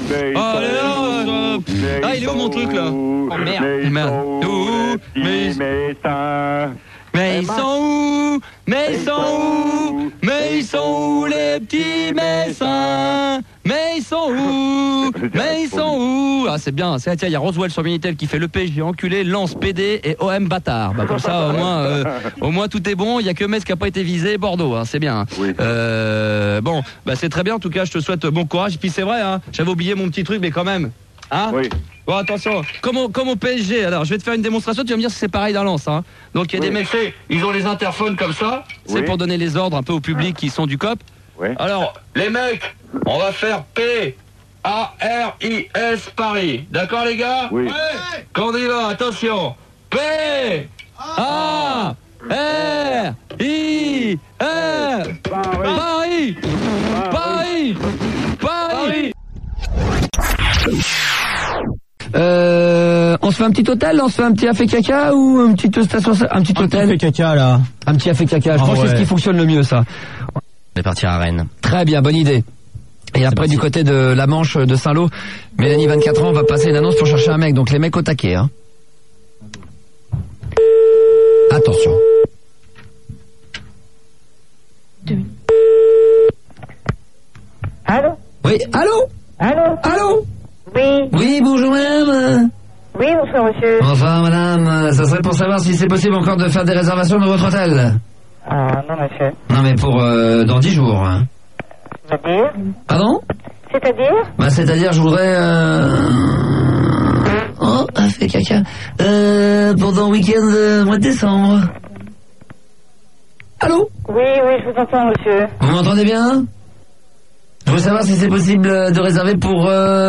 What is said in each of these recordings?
Ah, il est où mon truc là? Oh merde. Mais ils sont où? Mais ils sont où? Mais ils sont où les petits messins? Mais ils sont où? Mais ils sont où? Ah c'est bien, tiens, il y a Roswell sur Minitel qui fait le PSG enculé, Lens PD et OM bâtard. Bah comme ça au moins tout est bon, il y a que Metz qui a pas été visé, Bordeaux, hein, c'est bien. Oui. Bon, bah c'est très bien, en tout cas je te souhaite bon courage. Et puis c'est vrai, hein, j'avais oublié mon petit truc, mais quand même. Hein? Oui. Bon attention, comme au PSG, alors je vais te faire une démonstration, tu vas me dire si c'est pareil dans Lens, hein. Donc il y a des mecs, ils ont les interphones comme ça, c'est pour donner les ordres un peu au public qui sont du COP. Oui. Alors, les mecs, on va faire P-A-R-I-S Paris. D'accord les gars? Oui. Quand on y va, attention. P-A-R-I-S Paris. Paris. Paris. On se fait un petit hôtel, on se fait un petit affaire caca ou une petite station, un petit hôtel. Un petit affaire caca là. Un petit affaire caca, je pense que c'est ce qui fonctionne le mieux ça. On va partir à Rennes. Très bien, bonne idée. Et après du côté de la Manche de Saint-Lô, Mélanie 24 ans va passer une annonce pour chercher un mec, donc les mecs au taquet hein. Attention. Allô? Oui, allô? Allô? Allô? Oui. Oui, bonjour madame. Oui, bonsoir monsieur. Enfin madame, ça serait pour savoir si c'est possible encore de faire des réservations dans votre hôtel. Ah non monsieur. Non mais pour dans 10 jours. Hein. C'est-à-dire? Pardon? C'est-à-dire? Bah c'est-à-dire je voudrais Oh, fait caca. Pendant le week-end mois de décembre. Allô? Oui, je vous entends monsieur. Vous m'entendez bien? Je veux savoir si c'est possible de réserver pour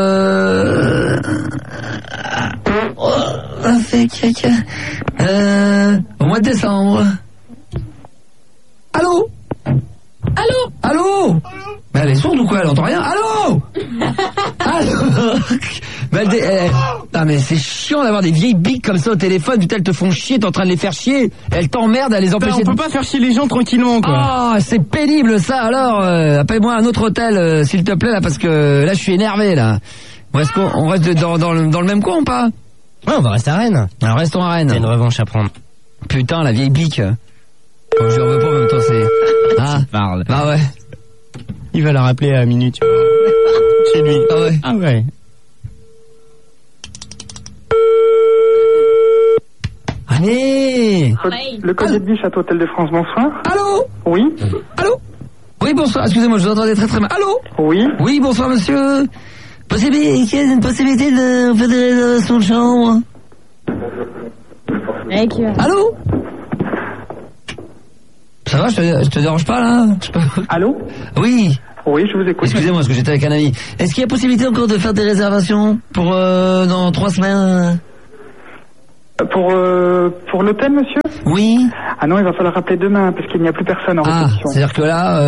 fait caca. Au mois de décembre. Allô? Allô? Allô? Mais elle est sourde ou quoi? Elle entend rien? Allô? Allô? Mais non mais c'est chiant d'avoir des vieilles biques comme ça au téléphone, putain elles te font chier, t'es en train de les faire chier, elles t'emmerdent à les empêcher. On peut pas faire chier les gens tranquillement quoi. Ah c'est pénible ça, alors appelle-moi un autre hôtel s'il te plaît là, parce que là je suis énervé là. Est-ce qu'on reste dans le même coin ou pas? Ouais, on va rester à Rennes. Alors restons à Rennes. Il y a une revanche à prendre. Putain la vieille bique. Bon, je lui en veux pas en même temps, c'est... Ah, parle. Ah ouais. Il va la rappeler à minuit, tu vois. Chez lui. Ah ouais. Ah ouais. Allez. Le collier de biche à Hôtel de France, bonsoir. Allô? Oui. Allô? Oui, bonsoir, excusez-moi, je vous entendais très très mal. Allô? Oui. Oui, bonsoir monsieur. Une possibilité de faire des réservations de chambre? Allô? Ça va, je te dérange pas là? Allô? Oui. Oui, je vous écoute. Excusez-moi, parce que j'étais avec un ami. Est-ce qu'il y a possibilité encore de faire des réservations pour dans 3 semaines? Pour l'hôtel, monsieur? Oui. Ah non, il va falloir rappeler demain, parce qu'il n'y a plus personne en réception. C'est-à-dire que là,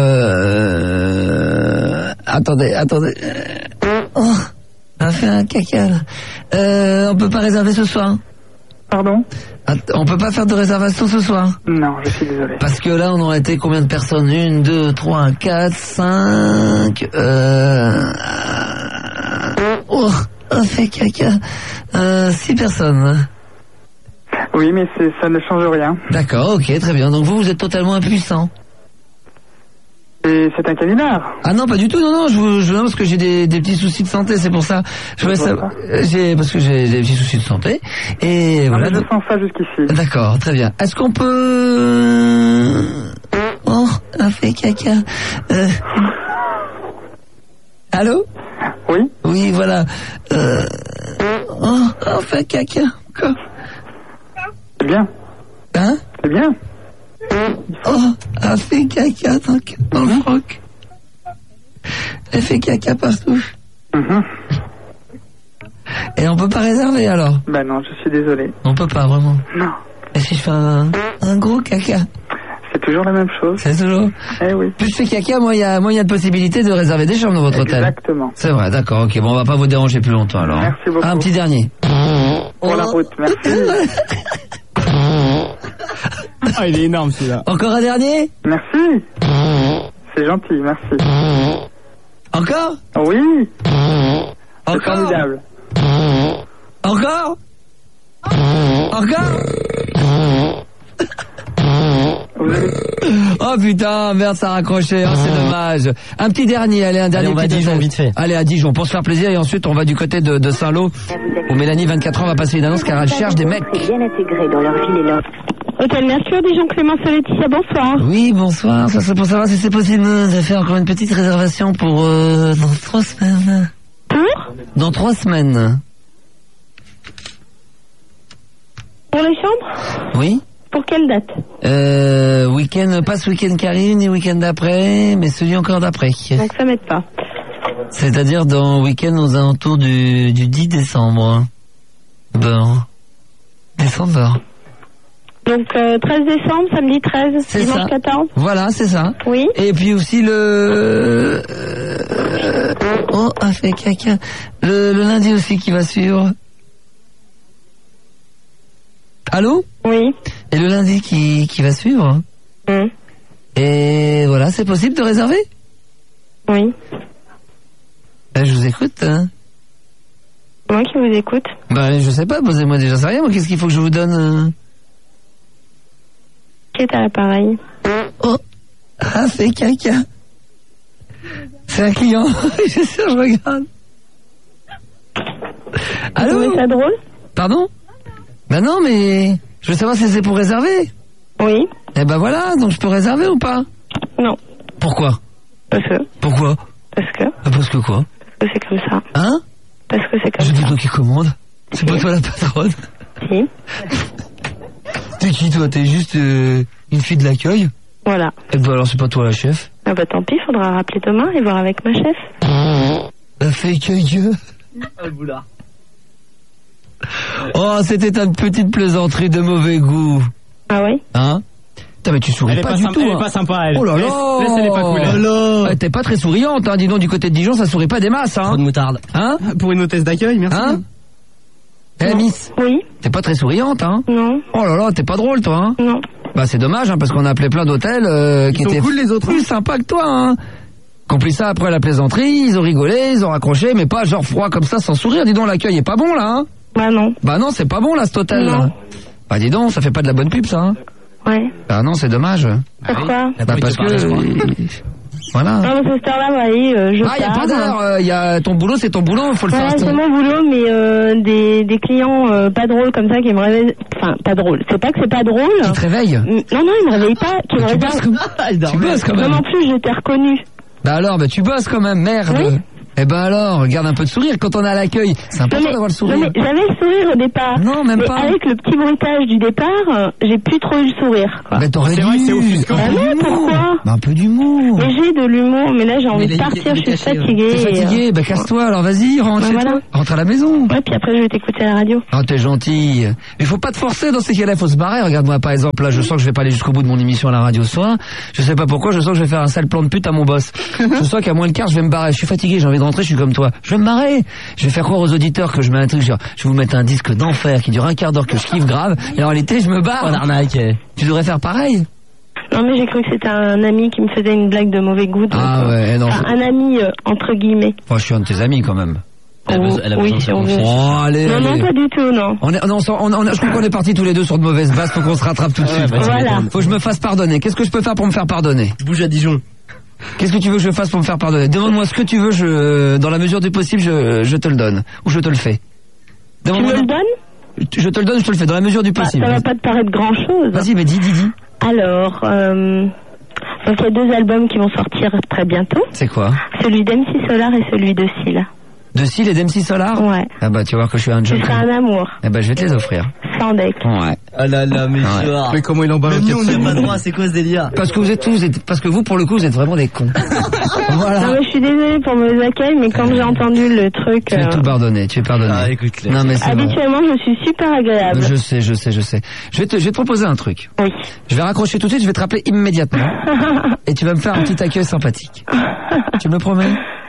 attendez. Oh, on a fait un caca là. On peut pas réserver ce soir? Pardon? On peut pas faire de réservation ce soir? Non, je suis désolé. Parce que là, on aurait été combien de personnes? 1, 2, 3, 4, 5... Oh, on fait caca. 6 personnes. Oui, mais ça ne change rien. D'accord, ok, très bien. Donc vous êtes totalement impuissant. Et c'est un canular? Ah non, pas du tout, non, je parce que j'ai des petits soucis de santé, c'est pour ça. Parce que j'ai des petits soucis de santé. Et non, voilà. Mais je sens ça jusqu'ici. D'accord, très bien. Est-ce qu'on peut... Oh, on fait caca. Allô? Oui? Oui, voilà. Oh, on fait caca. Quoi? C'est bien. Hein? C'est bien. Oh, elle fait caca dans le froc. Elle fait caca partout. Et on peut pas réserver alors? Ben non, je suis désolé. On peut pas vraiment. Non. Et si je fais un gros caca? C'est toujours la même chose. C'est toujours? Eh oui. Plus je fais caca, moins il y a de possibilités de réserver des chambres dans votre hôtel. Exactement. C'est vrai, d'accord, ok. Bon, on va pas vous déranger plus longtemps alors. Merci beaucoup. Un petit dernier. Pour la route, merci. Ah, il est énorme celui-là. Encore un dernier? Merci. C'est gentil, merci. Encore? Oui. Encore. Formidable. Encore. Oh putain, merde, ça a raccroché, oh, c'est dommage. Un petit dernier, allez, un dernier. Allez, on va à petit Dijon, hôtel. vite fait. Allez, à Dijon, pour se faire plaisir, et ensuite on va du côté de Saint-Lô, où Mélanie, 24 ans, va passer une annonce car elle cherche des mecs. Bien intégré dans leur ville et leur... Hôtel Mercure, Dijon, Clémence, Laetitia, bonsoir. Oui, bonsoir, ça serait pour savoir si c'est possible de faire encore une petite réservation pour dans 3 semaines. Pour Dans 3 semaines. Pour les chambres? Oui. Pour quelle date? Week-end, pas ce week-end qui arrive, ni week-end d'après, mais celui encore d'après. Donc ça m'aide pas. C'est-à-dire dans le week-end aux alentours du 10 décembre. Bon. Décembre. Donc 13 décembre, samedi 13, C'est dimanche ça. 14. Voilà, c'est ça. Oui. Et puis aussi le... Oh, a fait caca. Le lundi aussi qui va suivre. Allô? Oui. Et le lundi qui va suivre. Et voilà, c'est possible de réserver? Oui. Ben, je vous écoute. Hein. Moi qui vous écoute. Ben, je sais pas, posez-moi déjà ça rien. Moi, qu'est-ce qu'il faut que je vous donne? Qui est à l'appareil? Oh, ah, fait caca. C'est un client. Je suis sûr, je regarde. Vous Allô? trouvez ça drôle? Pardon? Ben non, mais je veux savoir si c'est pour réserver. Oui. Eh ben voilà, donc je peux réserver ou pas? Non. Pourquoi? Parce que. Pourquoi? Parce que. Parce que quoi? Parce que c'est comme ça. Hein? Parce que c'est comme Je dis ça. toi qui commande. C'est pas toi la patronne. Si. T'es qui toi? T'es juste une fille de l'accueil? Voilà. Eh ben alors c'est pas toi la chef. Ah bah tant pis, faudra rappeler demain et voir avec ma chef. La fake gueule. Oh, c'était une petite plaisanterie de mauvais goût. Ah oui? Hein? Putain, mais tu souris Elle est pas pas du sympa, tout. elle est hein. pas sympa, elle. Oh là là. Laisse-les pas couler. Oh là. T'es pas très souriante, hein. Dis donc, du côté de Dijon, ça sourit pas des masses, hein. Trop de moutarde. Hein? Pour une hôtesse d'accueil, merci. Hein? Eh, Miss, Oui. t'es pas très souriante, hein? Non. Oh là là, t'es pas drôle, toi, hein? Non. Bah, c'est dommage, hein, parce qu'on a appelé plein d'hôtels, qui sont étaient cool, les autres, plus sympas que toi, hein. Compris ça après la plaisanterie, ils ont rigolé, ils ont raccroché, mais pas genre froid comme ça, sans sourire. Dis donc, l'accueil est pas bon, là, hein? Bah non. Bah non, c'est pas bon, là, cet hôtel, là. Non. Bah dis donc, ça fait pas de la bonne pub, ça, hein? Ouais. Bah non, c'est dommage. Pourquoi? Bah parce que... Voilà. Non, mais cette heure-là, vous voyez, je Ah, y a pars. pas d'heure, y a ton boulot, c'est ton boulot, faut le faire. Ouais, c'est mon boulot, mais des clients pas drôles comme ça qui me réveillent. Enfin, pas drôles. C'est pas que c'est pas drôle. Qui te réveille? Non, non, ils me réveillent pas. Qui me Tu bosses réveillent. comme... tu bosses quand Non, même. non plus, j'étais reconnue. Bah alors, bah tu bosses quand même, merde. Oui. Eh ben alors, garde un peu de sourire quand on est à l'accueil. C'est important d'avoir le sourire. Non, mais j'avais le sourire au départ. Non, même mais pas. avec le petit bruitage du départ, j'ai plus trop eu le sourire, quoi. Bah t'aurais C'est vrai que c'est offusquant. un peu Ah non, d'humour. pourquoi? Bah un peu d'humour. Mais j'ai de l'humour, mais là j'ai envie Mais de partir, je suis fatiguée. T'es fatigué, bah casse-toi, alors vas-y, rentre Bah, chez voilà. toi. Rentre à la maison. Ouais, puis après je vais t'écouter à la radio. Oh, t'es gentil. Mais faut pas te forcer dans ces cas-là, faut se barrer. Regarde-moi, par exemple, là, je sens que je vais pas aller jusqu'au bout de mon émission à la radio ce soir. Je sais pas pourquoi, je sens que je vais faire un sale plan de pute à mon boss. Je sens qu'à moins le quart, je vais me barrer. Je suis fatigué, j'ai envie de rentrer, je suis comme toi. Je vais me barrer. Je vais faire croire aux auditeurs que je mets un truc, genre, je vais vous mettre un disque d'enfer qui dure un quart d'heure que je kiffe grave. Et en réalité, je me barre. Oh, l'arnaque. Tu devrais faire pareil. Non, mais j'ai cru que c'était un ami qui me faisait une blague de mauvais goût. Donc, Ah ouais, non. enfin, un ami, entre guillemets. Moi, je suis un de tes amis quand même. Oui, si on veut. Oh, allez, Non, non, allez. pas du tout, non. Je crois qu'on est partis tous les deux sur de mauvaises bases, faut qu'on se rattrape tout de suite. Voilà. Faut que je me fasse pardonner. Qu'est-ce que je peux faire pour me faire pardonner? Bouge à Dijon. Qu'est-ce que tu veux que je fasse pour me faire pardonner? Demande-moi ce que tu veux, dans la mesure du possible, je te le donne. Ou je te le fais. Tu me le donnes? Je te le donne, je te le fais, dans la mesure du Bah, possible. ça va pas te paraître grand-chose. Vas-y, mais dis. Alors, donc il y a 2 albums qui vont sortir très bientôt. C'est quoi? Celui d'MC Solar et celui de Seal. De Seal et d'MC Solar? Ouais. Ah bah, tu vas voir que je suis un Ce joker. sera un amour. Eh bah, je vais te les offrir. Sans deck. Ouais. Ah là là, mais genre. Mais comment il emballe Même en nous, on 4 n'a pas secondes droit, c'est quoi ce délire? Parce que vous, pour le coup, vous êtes vraiment des cons. Non, Voilà. mais je suis désolée pour mes accueils, mais quand j'ai entendu le truc... Tu es tout pardonné, tu es pardonné. Ah, écoute, non, mais c'est vrai. habituellement, je suis super agréable. Je sais. Je vais te proposer un truc. Oui. Je vais raccrocher tout de suite, je vais te rappeler immédiatement. Et tu vas me faire un petit accueil sympathique. Tu me promets?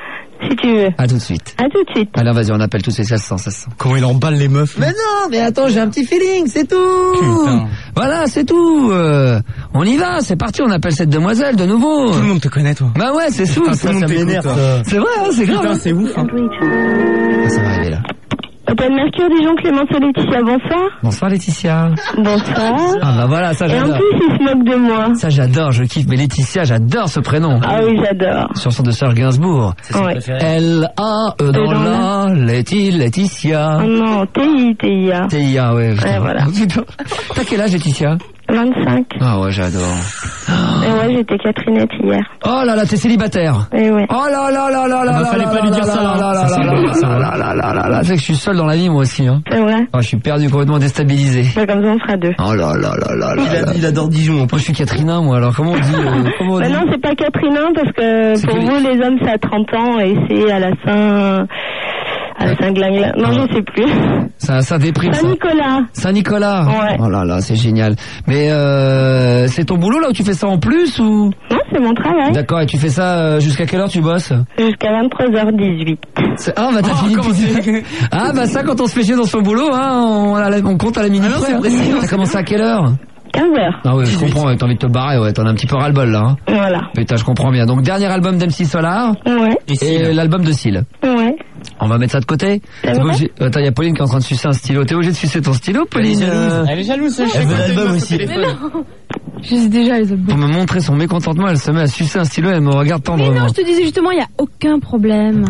Si tu veux. À tout de suite. À tout de suite. Alors vas-y, on appelle tous ces 1600. Comment il emballe les meufs. Mais non, mais attends, j'ai un petit feeling, c'est tout. Putain. Voilà, c'est tout. On y va, c'est parti, on appelle cette demoiselle de nouveau. Tout le monde te connaît, toi. Bah ouais, c'est sourd, Tout le monde t'énerve. C'est vrai, hein, c'est grave. Putain, c'est ouf. Hein. Ça va arriver là. Hôtel Mercure, Dijon, Clémence et Laetitia, bonsoir. Bonsoir Laetitia. Bonsoir. Ah bah voilà, ça Et en j'adore. plus, il se moque de moi. Ça j'adore, je kiffe. Mais Laetitia, j'adore ce prénom. Ah oui, j'adore. Chanson de Serge Gainsbourg. Ouais. L-A-E dans la, Laetitia. Oh non, TIA. T-I-A, ouais. Ouais, voilà. T'as quel âge Laetitia? 25. Ah ouais, j'adore. Et ouais, j'étais Catherinette hier. Oh là là, t'es célibataire. Et ouais. Oh là là là là là bah, là fallait là pas lui là dire là ça, là hein. là Ça, là c'est là bon, là ça. là là là là là. Tu sais que je suis seul dans la vie moi aussi hein. C'est vrai. Oh, je suis perdu, complètement déstabilisé. Bah, comme ça, on fera 2. Oh là là là là là. Il adore Dijon. Moi je suis Catherine moi alors comment on dit comment on Bah dit non, c'est pas Catherinein parce que C'est pour que vous, les hommes, c'est à 30 ans et c'est à la Saint... À la Saint-Glingling. Non, je sais plus. Ça déprime ça. Saint-Nicolas. Saint-Nicolas. Ouais. Oh là là, c'est génial. Mais c'est ton boulot là où tu fais ça en plus ou? Non, c'est mon travail. D'accord, et tu fais ça jusqu'à quelle heure tu bosses? Jusqu'à 23h18. Ah bah t'as fini depuis... Ah bah ça quand on se fait chier dans son boulot hein, on compte à la minute près. Hein. T'as commencé à quelle heure? 15h. Ah oui, je comprends, ouais, t'as envie de te barrer, ouais, t'en as un petit peu ras-le-bol là. Hein. Voilà. Putain, je comprends bien. Donc dernier album d'MC Solar Ouais. et l'album de Seal. Ouais. On va mettre ça de côté. C'est T'es vrai obligé... Attends, il y a Pauline qui est en train de sucer un stylo. T'es obligé de sucer ton stylo, Pauline? Elle est jalouse. Elle veut l'album aussi. Je sais déjà les albums. Pour me montrer son mécontentement, elle se met à sucer un stylo et elle me regarde Mais tendrement. non, je te disais justement, il y a aucun problème.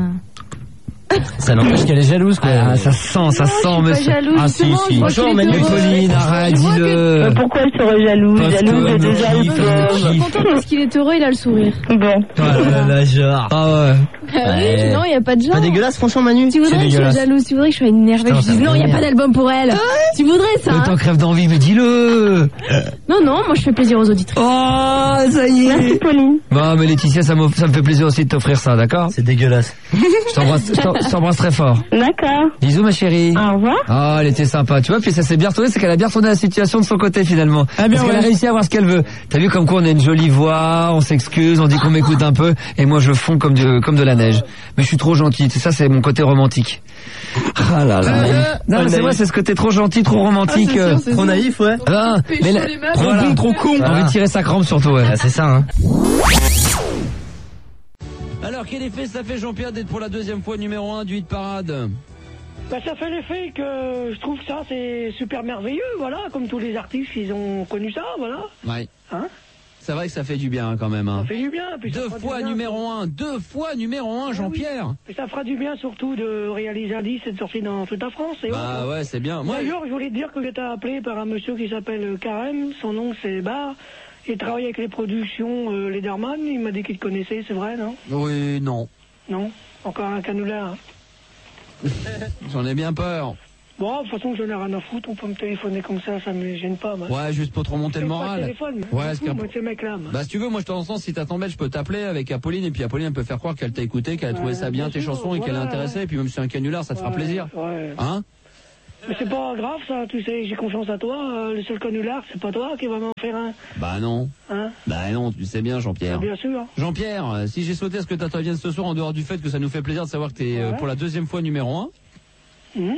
Ça n'empêche qu'elle est jalouse, quoi. Ah, ça sent, Je suis pas jalouse, Ah, si, justement, si. je vois Franchement, qu'il est mais heureux. Pauline, arrête, Je vois dis-le. Mais pourquoi elle serait jalouse? Parce Jalouse que de deux elle me albums. Je suis contente parce qu'il est heureux, il a le sourire. Bon. La genre. Ah ouais. Oui, non, il n'y a pas de genre. Pas dégueulasse, franchement, Manu. Tu voudrais que je sois jalouse, tu voudrais que je sois énervée, que je dise non, il n'y a pas d'album pour elle. Tu voudrais ça, Mais hein? t'en crèves d'envie, mais dis-le. Non, non, moi je fais plaisir aux auditrices. Oh, ça y Merci, est. Pauline. Bon, mais Laetitia, ça me fait plaisir aussi de t'offrir ça, d'accord? C'est dégueulasse. Je t'embrasse très fort. D'accord. Bisous, ma chérie. Au revoir. Oh, elle était sympa, tu vois, puis ça s'est bien retourné, c'est qu'elle a bien retourné la situation de son côté finalement. Ah, bien, Parce qu'elle a ouais. réussi à avoir ce qu'elle veut. T'as vu comme quoi on a une jolie voix, on s'excuse, on dit qu'on m'écoute un peu, et moi je fonds comme de la neige. Mais je suis trop gentille, ça c'est mon côté romantique. Ah là là. Non mais c'est vrai, c'est ce côté trop gentil, trop romantique. Trop naïf, ouais. Ah, mais là, Trop voilà. bon, trop con. Envie de tirer sa crampe surtout, ouais. Ah, c'est ça, hein. Alors quel effet ça fait Jean-Pierre d'être pour la deuxième fois numéro 1 du hit parade? Bah, ça fait l'effet que je trouve ça c'est super merveilleux, voilà, comme tous les artistes, ils ont connu ça, voilà. Ouais. Hein? C'est vrai que ça fait du bien quand même. Hein. Ça fait du bien. Puis ça Deux fera du fois bien, numéro 1, Jean-Pierre. Et ça fera du bien surtout de réaliser un disque et de sortir dans toute la France. Et Bah ouais, c'est bien. Moi, d'ailleurs, je voulais te dire que j'étais appelé par un monsieur qui s'appelle Karem, son nom c'est Bar. Il travaille avec les productions Lederman, il m'a dit qu'il te connaissait, c'est vrai, non? oui, non. Non? Encore un canular. J'en ai bien peur. Bon, de toute façon, j'en ai rien à foutre, on peut me téléphoner comme ça me gêne pas, moi. Ouais, juste pour te remonter le Pas de moral. téléphone, Ouais, c'est ce qu'un- moi, ces mecs-là, moi. Bah si tu veux, moi je t'en sens, si t'as t'embête, je peux t'appeler avec Apolline et puis Apolline elle peut faire croire qu'elle t'a écouté, qu'elle a trouvé ça bien bien tes sûr, chansons et qu'elle est voilà, intéressée ouais. et puis même si c'est un canular, ça te fera Ouais, plaisir. Ouais. Hein? Mais c'est pas grave ça, tu sais, j'ai confiance à toi. Le seul canular, c'est pas toi qui va m'en faire un. Bah non. Hein? Bah non, tu sais bien Jean-Pierre. Bien sûr. Jean-Pierre, si j'ai souhaité à ce que t'interviennes ce soir en dehors du fait que ça nous fait plaisir de savoir que t'es Ouais. pour la deuxième fois numéro 1. Mhm.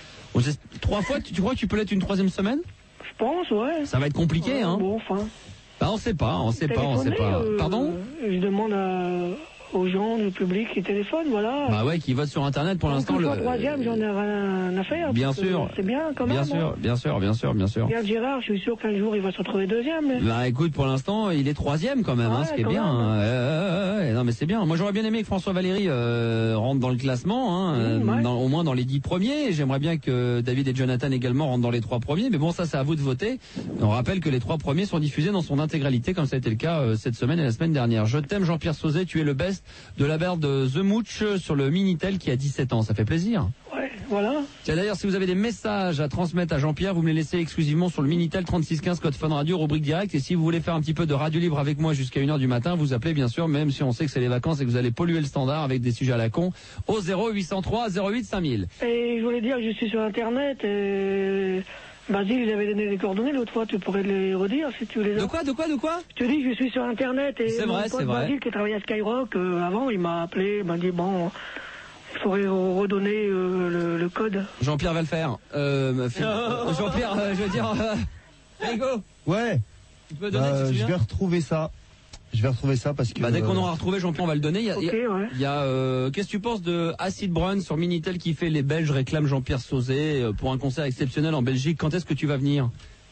3 fois, tu crois que tu peux l'être une troisième semaine? Je pense, ouais. Ça va être compliqué, Ouais, hein? Bon, enfin. Bah on sait pas. Téléphoner, Pardon? Je demande aux gens du public qui téléphonent, voilà. Bah ouais, qui vote sur internet pour l'instant. Le troisième, j'en ai rien à faire. Bien parce que sûr. C'est bien quand même. Bien sûr, bien sûr, bien sûr, bien sûr. Regarde Gérard, je suis sûr qu'un jour il va se retrouver deuxième. Mais... Bah écoute, pour l'instant, il est troisième quand même, hein, Ouais, ce qui est quand bien. même. Hein. Non mais c'est bien. Moi j'aurais bien aimé que François Valéry rentre dans le classement, hein, Ouais. au moins dans les 10 premiers. J'aimerais bien que David et Jonathan également rentrent dans les 3 premiers. Mais bon, ça c'est à vous de voter. On rappelle que les 3 premiers sont diffusés dans son intégralité, comme ça a été le cas cette semaine et la semaine dernière. Je t'aime Jean-Pierre Sauzet, tu es le best de la barre de The Mooch sur le Minitel qui a 17 ans. Ça fait plaisir. Ouais, voilà. Tiens, d'ailleurs, si vous avez des messages à transmettre à Jean-Pierre, vous me les laissez exclusivement sur le Minitel 3615 code Fun Radio, rubrique direct. Et si vous voulez faire un petit peu de radio libre avec moi jusqu'à 1h du matin, vous appelez bien sûr, même si on sait que c'est les vacances et que vous allez polluer le standard avec des sujets à la con, au 0803 08 5000. Et je voulais dire que je suis sur Internet et Basile, j'avais donné les coordonnées l'autre fois, tu pourrais les redire si tu les as. De quoi Je te dis, je suis sur Internet et c'est vrai, mon pote Basile qui travaillait à Skyrock avant, il m'a appelé, il m'a dit bon, il faudrait redonner le code. Jean-Pierre va le faire. Jean-Pierre, je veux dire... Rigo, Ouais. tu peux donner si tu Je viens vais retrouver ça. Parce que... dès qu'on aura retrouvé, Jean-Pierre, on va le donner. Ok, ouais. Qu'est-ce que tu penses de Acid Brun sur Minitel qui fait les Belges réclament Jean-Pierre Sauzet pour un concert exceptionnel en Belgique. Quand est-ce que tu vas venir?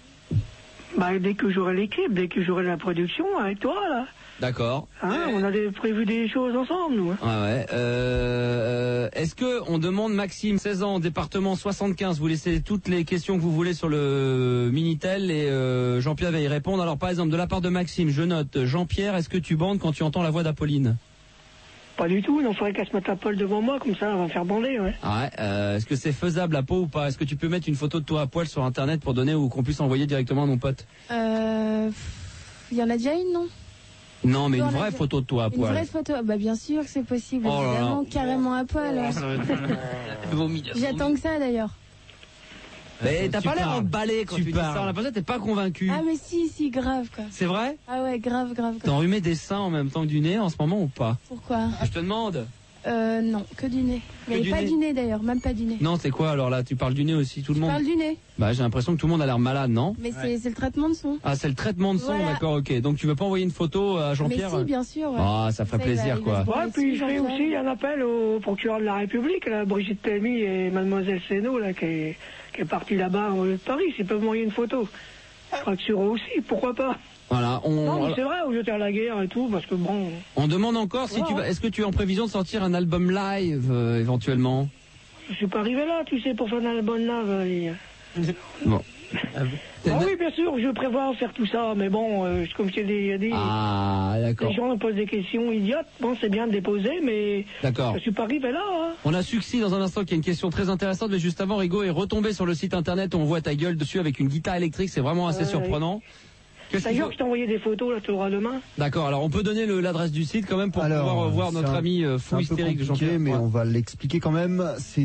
Dès que j'aurai l'équipe, dès que j'aurai la production avec toi, là. D'accord. On a prévu des choses ensemble, nous. Ouais. Est-ce que on demande Maxime, 16 ans, département 75, vous laissez toutes les questions que vous voulez sur le Minitel et Jean-Pierre va y répondre. Alors par exemple, de la part de Maxime, je note, Jean-Pierre, est-ce que tu bandes quand tu entends la voix d'Apolline? Pas du tout, il faudrait qu'elle se mette à poil devant moi, comme ça, elle va me faire bander, ouais. Est-ce que c'est faisable à peau ou pas? Est-ce que tu peux mettre une photo de toi à poil sur Internet pour donner ou qu'on puisse envoyer directement à mon pote? Il y en a déjà une, non? Non, mais une vraie photo de toi à poil. Une vraie photo, bien sûr que c'est possible, Oh là là. évidemment, carrément à poil. J'attends que ça d'ailleurs. Mais t'as pas l'air emballé quand tu dis ça, on a l'impression que t'es pas convaincu. Ah mais si, grave quoi. C'est vrai? Ah ouais, grave. T'as enrhumé des seins en même temps que du nez en ce moment ou pas? Pourquoi? Je te demande. Non, que du nez. Mais du pas nez. du nez d'ailleurs, même pas du nez. Non, c'est quoi alors là? Tu parles du nez aussi, tout le monde? Je parle du nez. J'ai l'impression que tout le monde a l'air malade, non? Mais c'est le traitement de son. Ah, c'est le traitement de son, Voilà. d'accord, ok. Donc tu veux pas envoyer une photo à Jean-Pierre? Mais si, bien sûr. Ouais. Ah, ça ferait plaisir, quoi. Ouais, puis je fais aussi un appel au procureur de la République, là, Brigitte Telmy et mademoiselle Sénaud, là, qui est partie là-bas au lieu de Paris, s'ils peuvent m'envoyer une photo. Je crois que sur eux aussi, pourquoi pas? Voilà, Non, mais c'est vrai, au jeter à la guerre et tout, parce que bon... On demande encore si est-ce que tu es en prévision de sortir un album live, éventuellement? Je suis pas arrivé là, tu sais, pour faire un album là. Bon. Oui, bien sûr, je prévois faire tout ça, mais bon, comme je t'ai déjà dit, Ah, d'accord. les gens me posent des questions idiotes. Bon, c'est bien de les poser, mais D'accord. je suis pas arrivé là. Hein. On a Succès dans un instant qui a une question très intéressante, mais juste avant, Rigo est retombé sur le site internet, on voit ta gueule dessus avec une guitare électrique, c'est vraiment assez surprenant. D'ailleurs, je t'ai envoyé des photos, là, tu l'auras demain. D'accord, alors on peut donner l'adresse du site quand même pour pouvoir voir notre ami fou hystérique de Jean-Pierre. Mais on va l'expliquer quand même. C'est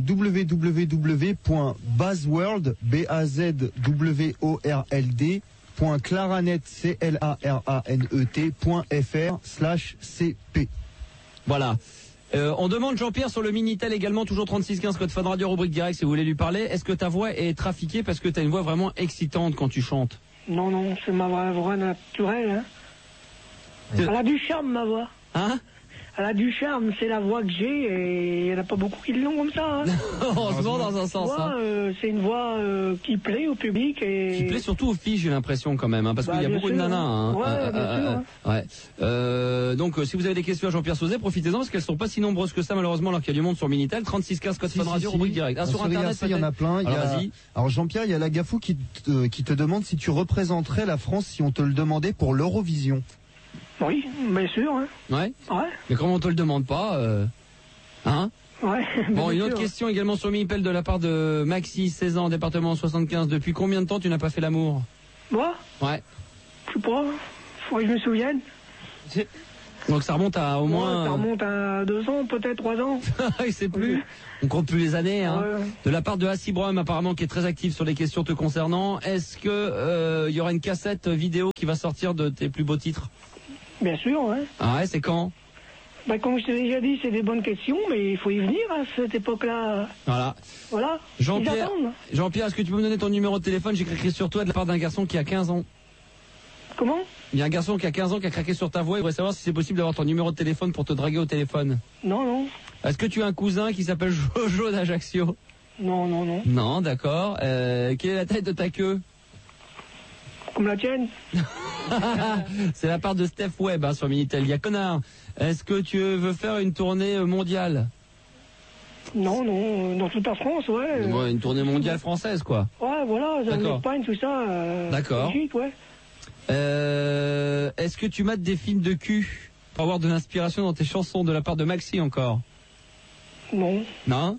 www.bazzworld, BAZWORLD.claranet.fr/CP. Voilà. On demande Jean-Pierre sur le Minitel également, toujours 3615 code Fun Radio, rubrique direct si vous voulez lui parler. Est-ce que ta voix est trafiquée parce que tu as une voix vraiment excitante quand tu chantes? Non, c'est ma voix naturelle. Hein. Elle a du charme, ma voix. Hein? Elle a du charme, c'est la voix que j'ai et il n'y en a pas beaucoup qui l'ont comme ça. Hein. Heureusement dans un sens. C'est une voix qui plaît au public et... Qui plaît surtout aux filles, j'ai l'impression quand même, parce qu'il y a beaucoup de nanas. Hein. Ouais, bien sûr. Ouais. Donc si vous avez des questions à Jean-Pierre Sauzet, profitez-en parce qu'elles sont pas si nombreuses que ça malheureusement alors qu'il y a du monde sur Minitel. 3615 code Fun Radio, rubrique direct. Ah, sur Internet, il y en a plein. Alors Jean-Pierre, il y a la Gafou qui te demande si tu représenterais la France si on te le demandait pour l'Eurovision. Oui, bien sûr. Hein. Ouais. Ouais. Mais comment on te le demande pas hein? Ouais. Bon, une autre question également sur Minitel de la part de Maxi, 16 ans, département 75. Depuis combien de temps tu n'as pas fait l'amour? Moi? Ouais. Je sais pas. Faut que je me souvienne. Donc ça remonte à au moins... Ça remonte à 2 ans, peut-être 3 ans. Il sait plus. On compte plus les années. Hein. Ouais. De la part de Hassibrom, apparemment, qui est très actif sur les questions te concernant. Est-ce que y aura une cassette vidéo qui va sortir de tes plus beaux titres? Bien sûr, ouais. Ah ouais, c'est quand? Comme je t'ai déjà dit, c'est des bonnes questions, mais il faut y venir à cette époque-là. Voilà. Voilà. Jean-Pierre, est-ce que tu peux me donner ton numéro de téléphone? J'ai craqué sur toi de la part d'un garçon qui a 15 ans. Comment? Il y a un garçon qui a 15 ans qui a craqué sur ta voix. Il voudrait savoir si c'est possible d'avoir ton numéro de téléphone pour te draguer au téléphone. Non. Est-ce que tu as un cousin qui s'appelle Jojo d'Ajaccio? Non. Non, d'accord. Quelle est la taille de ta queue? Comme la tienne. C'est la part de Steph Webb sur Minitel. Il y a connard. Est-ce que tu veux faire une tournée mondiale? Non, dans toute la France, ouais. Une tournée mondiale française, quoi. Ouais, voilà, l'Espagne, tout ça. D'accord. Belgique, ouais. Est-ce que tu mates des films de cul pour avoir de l'inspiration dans tes chansons de la part de Maxi encore? Non. Non?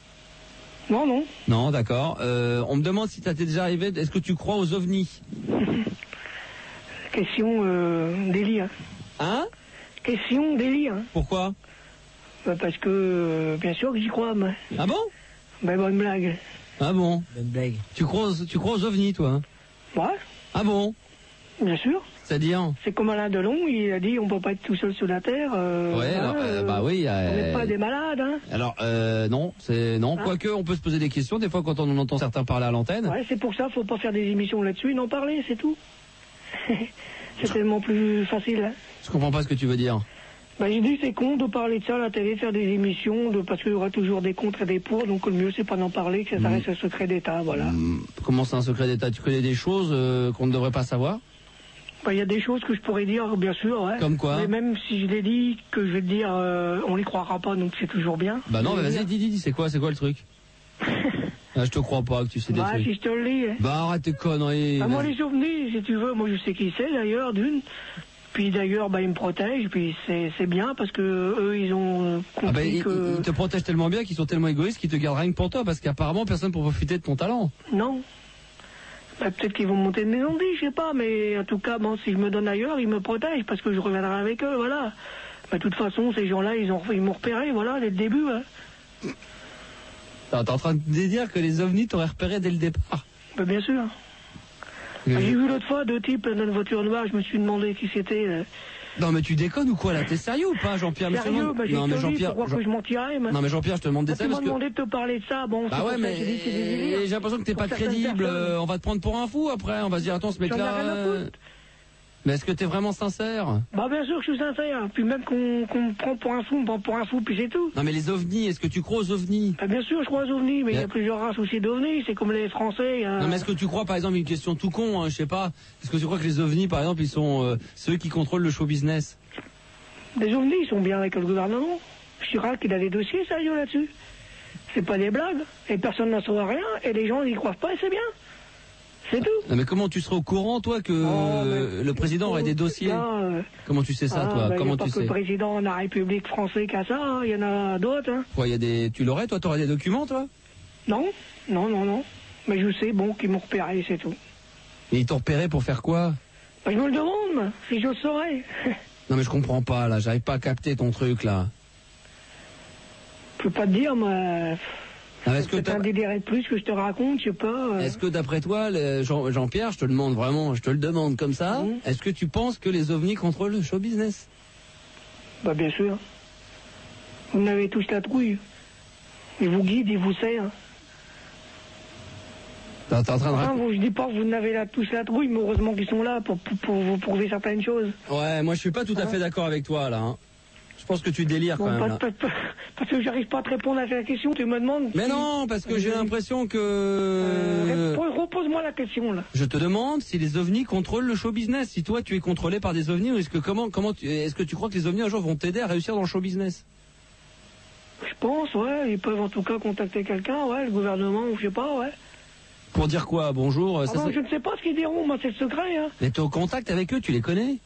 Non, d'accord. On me demande si t'es déjà arrivé, est-ce que tu crois aux ovnis? Question délire. Hein? Question délire. Pourquoi? Parce que, bien sûr que j'y crois, moi. Ah bon? Bonne blague. Ah bon? Bonne blague. Tu crois aux ovnis, toi? Ouais, Ah bon? bien sûr. C'est-à-dire? C'est comme Alain Delon, il a dit on peut pas être tout seul sur la Terre. Ouais, alors, bah oui. On n'est pas des malades, hein. Alors, non, quoique on peut se poser des questions des fois quand on en entend certains parler à l'antenne. Ouais, c'est pour ça, faut pas faire des émissions là-dessus, n'en parler, c'est tout. C'est tellement plus facile. Hein. Je comprends pas ce que tu veux dire. Bah, j'ai dit c'est con de parler de ça à la télé, faire des émissions, parce qu'il y aura toujours des contre et des pour, donc le mieux c'est pas d'en parler, que ça reste un secret d'État, voilà. Comment c'est un secret d'État? Tu connais des choses qu'on ne devrait pas savoir? Bah, il y a des choses que je pourrais dire, bien sûr, ouais. Comme quoi? Mais même si je l'ai dit, que je vais te dire, on les croira pas, donc c'est toujours bien. Bah non, mais vas-y, dis, c'est quoi le truc? Ah, je te crois pas que tu sais des trucs. Si je te le dis. Hein. Bah arrête tes conneries. Bah, moi les ovnis, si tu veux, moi je sais qui c'est d'ailleurs, d'une. Puis d'ailleurs, bah ils me protègent, puis c'est bien parce que eux ils ont compris ils te protègent tellement bien qu'ils sont tellement égoïstes qu'ils te gardent rien que pour toi, parce qu'apparemment personne pour profiter de ton talent. Non. Bah, peut-être qu'ils vont monter de maison de vie, je sais pas, mais en tout cas, bon, si je me donne ailleurs, ils me protègent parce que je reviendrai avec eux, voilà. Bah, de toute façon, ces gens-là, ils m'ont repéré, voilà, dès le début. Hein. T'es en train de dire que les ovnis t'auraient repéré dès le départ? Bah, bien sûr. Bah, j'ai vu l'autre fois deux types dans une voiture noire, je me suis demandé qui c'était. Non mais tu déconnes ou quoi là? T'es sérieux ou pas, Jean-Pierre? Sérieux, bah, non mais Jean-Pierre, pourquoi que je mentirais? Non mais Jean-Pierre, je te demande des détails parce que... Tu m'as demandé de te parler de ça, bon. Bah ouais, mais j'ai l'impression que t'es pas crédible. On va te prendre pour un fou après. On va se dire attends, ce mec-là. Mais est-ce que t'es vraiment sincère? Bah bien sûr que je suis sincère. Puis même qu'on me prend pour un fou, on me prend pour un fou, puis c'est tout. Non mais les ovnis, est-ce que tu crois aux ovnis? Bah bien sûr, je crois aux ovnis, mais il y a plusieurs races aussi d'ovnis. C'est comme les Français. Non mais est-ce que tu crois, par exemple, une question tout con, hein, je sais pas. Est-ce que tu crois que les ovnis, par exemple, ils sont ceux qui contrôlent le show business? Les ovnis, ils sont bien avec le gouvernement. Chirac, il a des dossiers sérieux là-dessus. C'est pas des blagues. Et personne n'en saura rien. Et les gens n'y croient pas et c'est bien. C'est tout. Non mais comment tu serais au courant, toi, que le président aurait des dossiers? Comment tu sais ça, toi? Comment tu sais? Le président de la République française qui a ça, hein. Il y en a d'autres. Hein. Quoi, tu l'aurais, toi? T'aurais des documents, toi? Non. Mais je sais, bon, qu'ils m'ont repéré, c'est tout. Et ils t'ont repéré pour faire quoi? Bah, je me le demande, si je le saurais. Non mais je comprends pas, là. J'arrive pas à capter ton truc, là. Je peux pas te dire, mais... C'est un délire de plus que je te raconte, je sais pas. Est-ce que d'après toi, Jean-Pierre, je te le demande vraiment, je te le demande comme ça, est-ce que tu penses que les ovnis contrôlent le show business? Bah bien sûr. Vous n'avez tous la trouille. Ils vous guident, ils vous serrent. T'es en train de raconter... Je dis pas que vous n'avez tous la trouille, mais heureusement qu'ils sont là pour vous prouver certaines choses. Ouais, moi je suis pas tout à fait d'accord avec toi là. Hein. Je pense que tu délires quand même. Parce que j'arrive pas à te répondre à cette question, tu me demandes. Mais non, parce que j'ai l'impression que... Repose-moi la question là. Je te demande si les ovnis contrôlent le show business. Si toi tu es contrôlé par des ovnis, ou est-ce que est-ce que tu crois que les ovnis un jour vont t'aider à réussir dans le show business? Je pense, ouais. Ils peuvent en tout cas contacter quelqu'un, ouais, le gouvernement, ou je sais pas, ouais. Pour dire quoi? Bonjour. Je ne sais pas ce qu'ils diront, moi c'est le secret. Hein. Mais t'es au contact avec eux, tu les connais?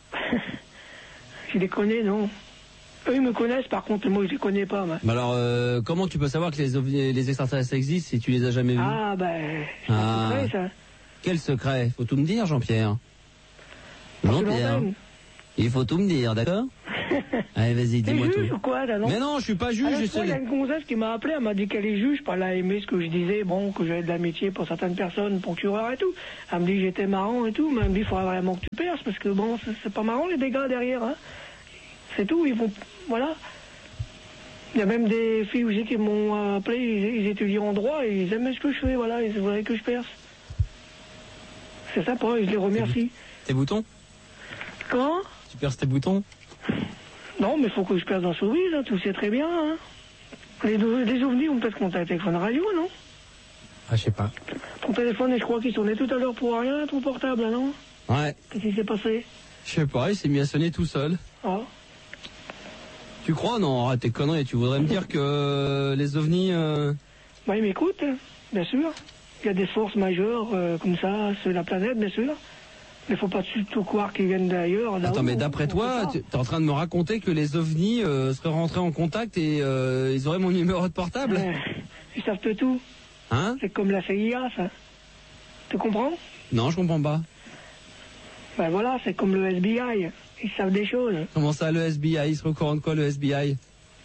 Je les connais, non. Eux ils me connaissent, par contre moi je les connais pas. Moi. Mais alors comment tu peux savoir que les extraterrestres existent si tu les as jamais vus? Ah ben, c'est un secret ça. Quel secret? Faut tout me dire, Jean-Pierre. Jean-Pierre. Il faut tout me dire, d'accord? Allez, vas-y, dis-moi tout. Juge ou quoi, là, non? Mais non, je suis pas juge. Il y a une gonzesse qui m'a appelé, elle m'a dit qu'elle est juge, elle a aimé ce que je disais, bon, que j'avais de l'amitié pour certaines personnes, procureurs et tout. Elle me dit que j'étais marrant et tout, mais elle me dit qu'il faudrait vraiment que tu perces, parce que bon, c'est pas marrant les dégâts derrière, hein. C'est tout, ils vont, voilà. Il y a même des filles aussi qui m'ont appelé, ils étudient en droit et ils aiment ce que je fais, voilà, ils voudraient que je perce. C'est ça pour eux, je les remercie. Tes boutons? Comment? Tu perces tes boutons? Non, mais faut que je perce dans Showbiz, hein, tu le sais très bien. Hein. Les ovnis ont peut-être contacté téléphone radio, non? Ah, je sais pas. Ton téléphone, je crois qu'il sonnait tout à l'heure pour rien, ton portable, non? Ouais. Qu'est-ce qui s'est passé? Je sais pas, il s'est mis à sonner tout seul. Ah. Tu crois? Non, arrête tes conneries, tu voudrais me dire que les ovnis... Bah, ils m'écoutent, bien sûr. Il y a des forces majeures comme ça sur la planète, bien sûr. Mais faut pas tout croire qu'ils viennent d'ailleurs. Attends, mais d'après toi, tu es en train de me raconter que les ovnis seraient rentrés en contact et ils auraient mon numéro de portable? Ils savent tout. Hein? C'est comme la CIA, ça. Tu comprends? Non, je comprends pas. Ben voilà, c'est comme le FBI. Ils savent des choses. Comment ça, le FBI? Il serait au courant de quoi, le FBI?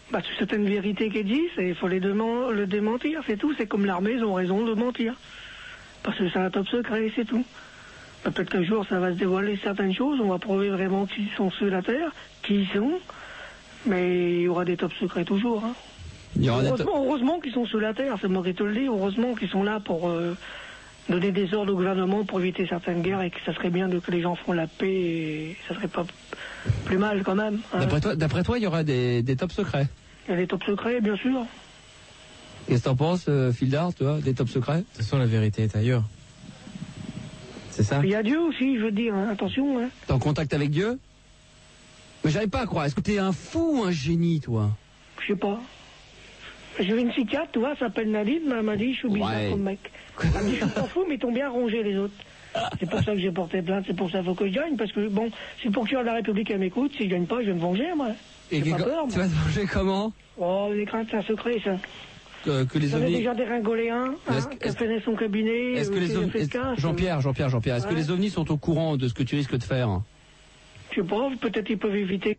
Bah, sur certaines vérités qui existent, et il faut le démentir, c'est tout. C'est comme l'armée, ils ont raison de mentir. Parce que c'est un top secret, c'est tout. Bah, peut-être qu'un jour, ça va se dévoiler certaines choses, on va prouver vraiment qui sont sur la Terre, qui ils sont, mais il y aura des top secrets toujours. Hein. Heureusement qu'ils sont sous la Terre, c'est moi qui te le dis, heureusement qu'ils sont là pour donner des ordres au gouvernement pour éviter certaines guerres et que ça serait bien que les gens font la paix et ça serait pas plus mal quand même. Hein. D'après toi, il y aura des top secrets. Il y a des top secrets, bien sûr. Qu'est-ce que t'en penses, Fildar, toi, des top secrets? De toute façon, la vérité est ailleurs. C'est ça? Il y a Dieu aussi, je veux dire, hein, attention. Hein. T'es en contact avec Dieu? Mais j'arrive pas à croire. Est-ce que t'es un fou ou un génie, toi? Je sais pas. J'ai vu une psychiatre, tu vois, elle s'appelle Nadine, elle m'a dit, je suis bizarre comme mec. Elle m'a dit, je suis pas fou, mais ils t'ont bien rongé les autres. C'est pour ça que j'ai porté plainte, c'est pour ça qu'il faut que je gagne, parce que bon, si le procureur de la République elle m'écoute, si je gagne pas, je vais me venger, moi. Et pas peur, tu vas te venger comment? Oh, les craintes, c'est un secret, ça. Que les J'en ai ovnis... déjà déringolé un, qui a fait son cabinet. Est-ce que les ovnis... Jean-Pierre, est-ce que les ovnis sont au courant de ce que tu risques de faire? Je sais pas, peut-être ils peuvent éviter.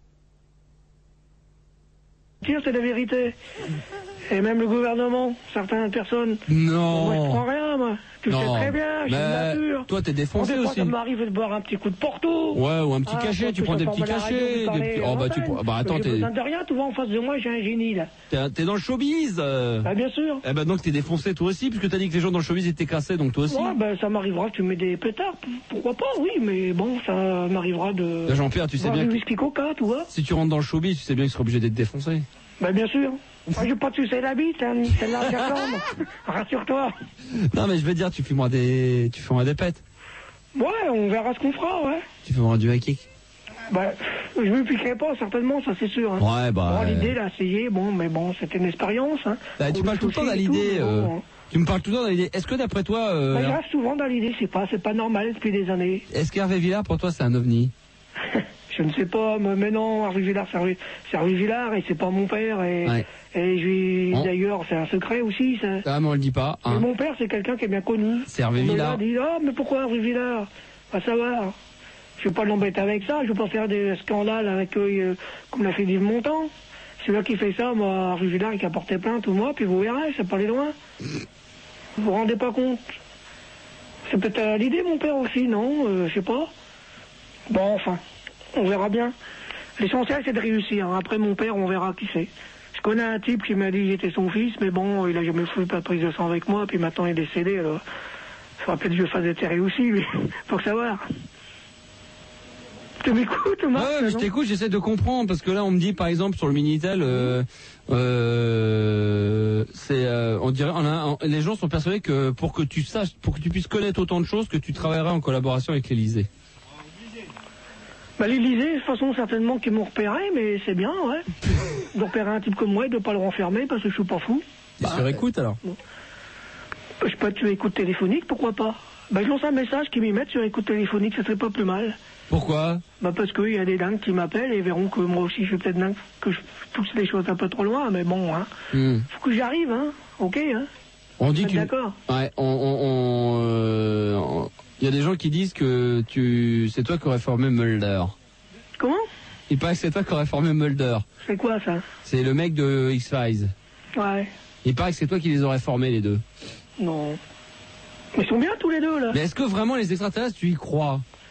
C'est la vérité. Et même le gouvernement, certaines personnes. Non. Moi, je prends rien, moi. Tu sais très bien, je suis une nature. Toi, t'es défoncé aussi. Ça m'arrive de boire un petit coup de Porto. Ouais, ou un petit cachet, tu prends des petits cachets. Oh, bah, attends, t'es. besoin de rien, tu vois, en face de moi, j'ai un génie, là. T'es dans le showbiz. Bah, bien sûr. Eh ben, donc, t'es défoncé toi aussi, puisque t'as dit que les gens dans le showbiz étaient cassés, donc toi aussi. Ouais, bah, ça m'arrivera que tu mets des pétards. Pourquoi pas, oui, mais bon, ça m'arrivera de. Jean-Pierre, tu sais bien. Du whisky coca, tu vois. Si tu rentres dans le showbiz, tu sais bien que tu seras obligé d'être défoncé. Bah, bien sûr. Moi, je vais pas te sucer la bite, hein, c'est là, rassure-toi. Non, mais je veux dire, tu fumeras des pètes. Ouais, on verra ce qu'on fera, ouais. Tu fumeras du high-kick. Bah, je me piquerai pas, certainement, ça c'est sûr. Hein. Ouais, bah. Bon, l'idée, là, essayer, bon, mais bon, c'était une expérience, hein. Bah, tu parles tout le temps dans l'idée, Tu me parles tout le temps dans l'idée. Est-ce que d'après toi, bah, je reste souvent dans l'idée, c'est pas normal depuis des années. Est-ce qu'Hervé Villard, pour toi, c'est un ovni? Je ne sais pas, mais non, Hervé Villard, c'est Hervé Villard, et c'est pas mon père, et d'ailleurs, c'est un secret aussi, ça. Ah, mais on le dit pas, hein. Mais mon père, c'est quelqu'un qui est bien connu. C'est Hervé Villard. Il dit, ah, mais pourquoi Hervé Villard? Va savoir. Je vais pas l'embêter avec ça, je vais pas faire des scandales avec eux, comme l'a fait Yves Montand. C'est là qui fait ça, moi, Hervé Villard, il a porté plainte ou moi, puis vous verrez, ça peut aller loin. Vous vous rendez pas compte? C'est peut-être à l'idée, mon père aussi, non? Je sais pas. Bon, enfin. On verra bien. L'essentiel, c'est de réussir. Après, mon père, on verra qui c'est. Je connais un type qui m'a dit que j'étais son fils, mais bon, il a jamais fait pas de prise de sang avec moi, puis maintenant il est décédé, alors. Il faudra peut-être que je fasse des terres aussi, mais faut savoir. Tu m'écoutes, Marc? Ouais, mais je t'écoute, j'essaie de comprendre, parce que là, on me dit, par exemple, sur le Minitel, on dirait, les gens sont persuadés que pour que tu puisses connaître autant de choses, que tu travailleras en collaboration avec l'Élysée. Bah, l'Élysée, de toute façon, certainement qu'ils m'ont repéré, mais c'est bien, ouais. De repérer un type comme moi et de pas le renfermer parce que je suis pas fou. Et sur écoute, alors? Je peux être sur écoute téléphonique, pourquoi pas? Bah, je lance un message qui m'y mette sur écoute téléphonique, ça serait pas plus mal. Pourquoi? Bah, parce qu'il y a des dingues qui m'appellent et verront que moi aussi je suis peut-être dingue, que je pousse les choses un peu trop loin, mais bon, hein. Faut que j'y arrive, hein. Ok, hein. On dit que d'accord. Ouais, il y a des gens qui disent que c'est toi qui aurais formé Mulder. Comment? Il paraît que c'est toi qui aurais formé Mulder. C'est quoi ça? C'est le mec de X-Files. Ouais. Il paraît que c'est toi qui les aurais formés, les deux. Non. Mais ils sont bien tous les deux, là. Mais est-ce que vraiment les extraterrestres, tu y crois?